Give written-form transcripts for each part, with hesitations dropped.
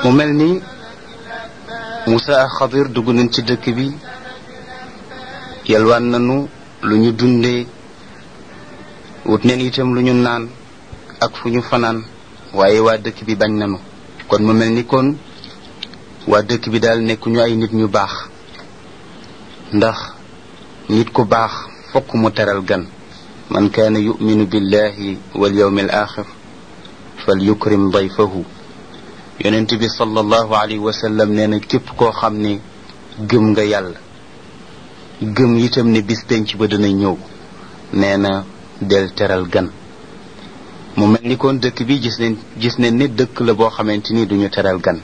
mu mel ni Moussa ak Xadir dugg nañ ci dëkk bi yalwaan nañu lu ñu dundee wut neen itam lu ñu naan ak fu ñu fanaan waaye waa dëkk bi bañ nañu kon mu mel ni kon waa dëkk bi daal nekkuñu ay nit ñu baax ndax nit ku baax fokk mu teral gan man kaana yuminu billahi wal yawmil axir fal yukrim dayfahu yonent bi sallallahu alayhi wa sallam nee na képp koo xam ne gëm nga yàlla gëm itam ne bis penc ba dana ñëw nee na del teral gan mu mel ni kon dëkk bi gis nañ ne dëkk la boo xamante ni duñu teral gan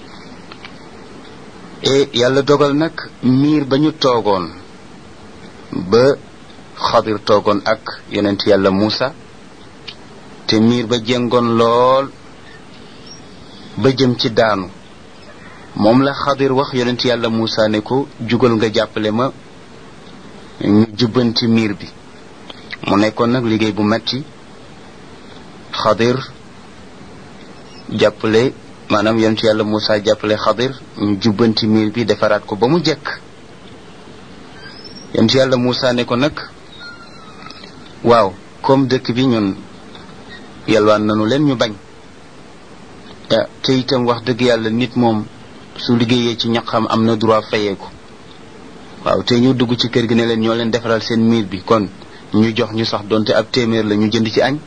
et yàlla dogal nag miir ba ñu toogoon ba Xadir toogoon ak yonent yàlla Muusa te miir ba jengoon lool ba jëm ci daanu moom la Xadir wax yonent yàlla Muusa ne ko jugal nga jàppale ma ñu jubbanti miir bi mu nekkoon nag liggéey bu metti Xadir jàppale maanaam yonent yàlla Muusa jàppale Xadir ñu jubbanti miir bi defaraat ko ba mu jekk yonent yàlla Muusa ne ko nag waaw comme dëkk bi ñun yalwaan nanu leen ñu bañ te itam wax dëgg yàlla nit moom su liggéeyee ci ñaqam am na droit fayeeku waaw te ñu dugg ci kër gi ne leen ñoo leen defaral seen miir bi kon ñu jox ñu sax donte ab téeméer la ñu jënd ci añ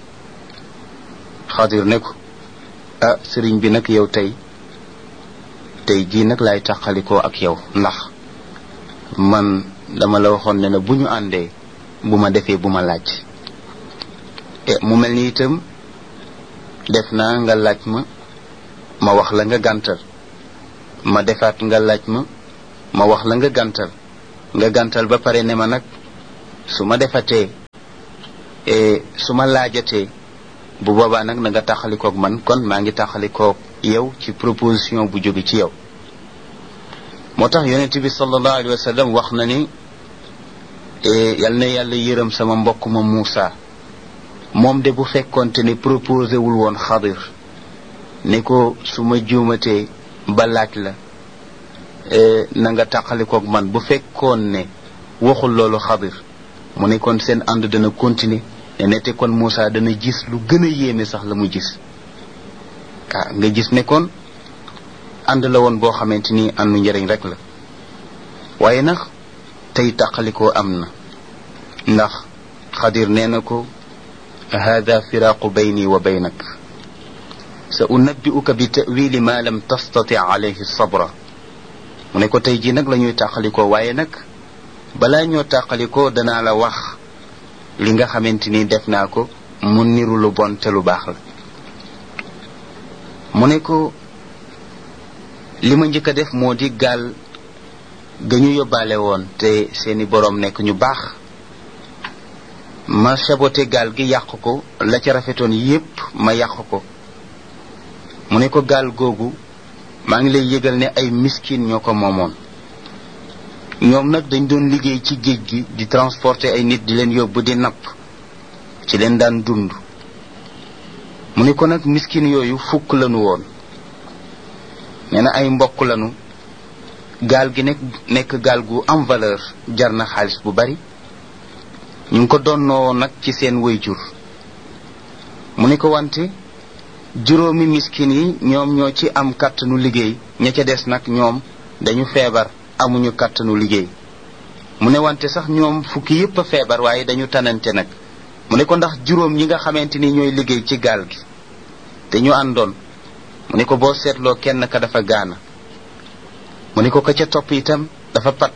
Xadir ne ko sëriñ bi nag yow tey jii nag laay tàqalikoo ak yow ndax man dama la waxoon ne la bu ñu àndee bu ma defee bu ma laaj mu mel ni itam def naa nga laaj ma wax la nga gàntal ma defaat nga laaj ma wax la nga gàntal ba pare ne ma nag su ma defatee su ma laajatee bu boobaa nag na nga taxalikoog man kon maa ngi taxalikoog yow ci proposition bu jóge ci yow moo tax yonent bi sallallahu alayhi wa sallam wax na ni yal na yàlla yërëm sama mbokk ma Moussa moom de bu fekkonte ne proposé wul woon Xadir ne ko su ma juumatee ba laaj la na nga tàqalikoog man bu fekkoon ne waxul loolu Xadir mu ne kon seen ànd dana continuer ne te kon Moussa dana gis lu gën a yéeme sax la mu gis nga gis ne kon ànd la woon boo xamante ni àndu njëriñ rek la waaye nag tey tàqalikoo am na ndax Xadir nee na ko hada firaaqu bayni wa baynak sa unabbi'uka bi ta'wili ma lam tastati alayhi sabra mu ne ko tey jii nag la ñuy tàqalikoo waaye nag balaa ñoo tàqalikoo danaa la wax li nga xamante ni def naa ko mu niru lu bon te lu baax la mu ne ko li ma njëkk a def moo di gaal ga ñu yóbbaale woon te seeni boroom nekk ñu baax ma saboté gaal gi yàq ko la ca rafetoon yépp ma yàq ko mu ne ko gaal googu maa ngi lay yëgal ne ay miskin ñoo ko moomoon ñoom nag dañ doon liggéey ci géej gi di transporter ay nit di leen yóbbu di napp ci leen daan dund mu ne ko nag miskin yooyu fukk lañu woon nee na ay mbokk lañu gaal gi nekk gaal gu am valeur jar na xaalis bu bari ñu ngi ko donnoo nag ci seen waajur mu ne ko wante juróomi miskin yi ñoom ñoo ci am kàttanu liggéey ña ca des nag ñoom dañu feebar amuñu kàttanu liggéey mu ne wante sax ñoom fukki yépp a feebar waaye dañu tanante nag mu ne ko ndax juróom ñi nga xamante ni ñooy liggéey ci gaal gi te ñu àndoon mu ne ko boo seetloo kenn ka dafa gaana mu ne ko ka ca topp itam dafa pat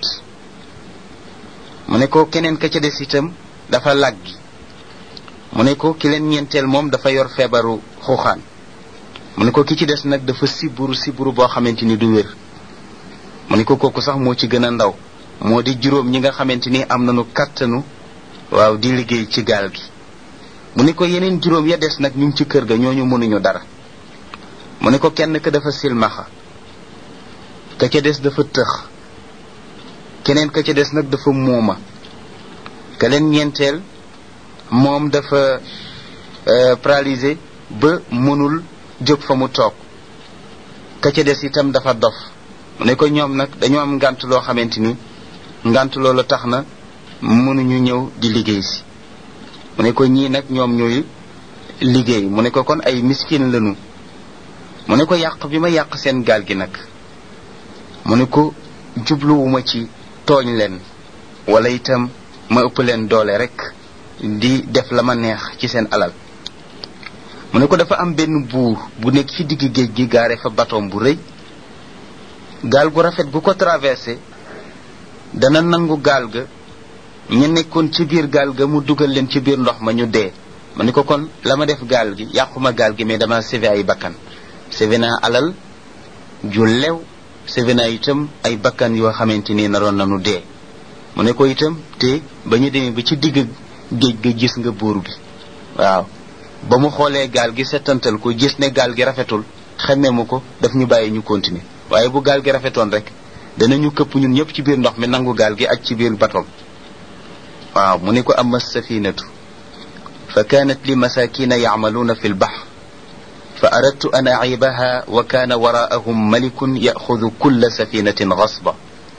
mu ne ko keneen ka ca des itam dafa làggi mu ne ko ki leen ñeenteel moom dafa yor feebaru xuuxaan mu ne ko ki ci des nag dafa siburu boo xamante ni du wér mu ne ko kooku sax moo ci gën a ndaw moo di juróom ñi nga xamante ni am nañu kàttanu waaw di liggéey ci gaal gi mu ne ko yeneen juróom ya des nag ñu ngi ci kër ga ñooñu mënuñu dara mu ne ko kenn ka dafa silmaxa ka ca des dafa tëx keneen ka ca des nag dafa muuma ka leen ñeenteel moom dafa paralysé ba mënul jóg fa mu toog ka ca des itam dafa dof mu ne ko ñoom nag dañoo am ngànt loo xamante ni ngànt loolu tax na mënuñu ñëw di liggéey si mu ne ko ñii nag ñoom ñooy liggéey mu ne ko kon ay miskin lañu mu ne ko yàq bi ma yàq seen gaal gi nag mu ne ko jubluwuma ci tooñ leen wala itam ma ëpp leen doole rek di def la ma neex ci seen alal mu ne ko dafa am benn buur bu nekk ci digg géej gi gaare fa batoom bu rëy gaal gu rafet bu ko traversé dana nangu gaal ga ñu nekkoon ci biir gaal ga mu dugal leen ci biir ndox ma ñu dee mu ne ko kon la ma def gaal gi yàquma gaal gi mais dama sauvé ay bakkan sauvé naa alal ju lew sauvé naa itam ay bakkan yoo xamante ni naroon nanu dee mu ne ko itam te ba ñu demee ba ci digg géej ga gis nga buur bi waaw ba mu xoolee gaal gi settantal ko gis ne gaal gi rafetul xamee mu ko daf ñu bàyyi ñu continuer waaye bu gaal gi rafetoon rek danañu këpp ñun ñëpp ci biir ndox mi nangu gaal gi ak ci biir batom waaw mu ne ko amma safinatu fa kanat li masakina ya'maluna fi al-bahr fa aradtu an a'ibaha wa kana wara'ahum malikun ya'khudhu kulla safinatin ghasba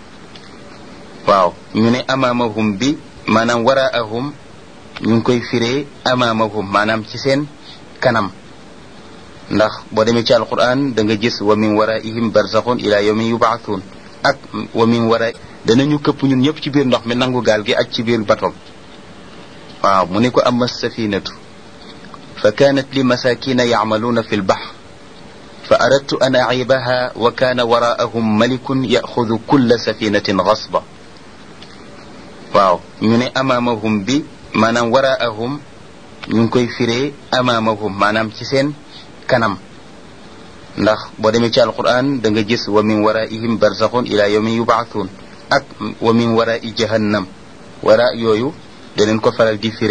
waaw ñu ne amamahum bi maanaam wara'ahum ñu ngi koy firee amamahum maanaam ci seen kanam ndax boo demee ci alquran da nga gis wa min wara'ihim barzakhun ila yawmin yub'athun ak wa min wara danañu këpp ñun ñëpp ci biir ndox mi nangu gaal gi ak ci biir batom waaw mu ne ko amma safinatu fa kanat li masakina ya'maluna fi al-bahr fa aradtu an a'ibaha wa kana wara'ahum malikun ya'khudhu kulla safinatin ghasba waaw ñu ne amamahum bi maanaam wara'ahum ñu ngi koy firee amamahum maanaam ci seen kanam ndax boo demee ci alquran da nga gis wa min wara'ihim barzakhun ila yawmin yub'athun ak wa min wara'i jahannam wara yooyu daneen ko faral di firee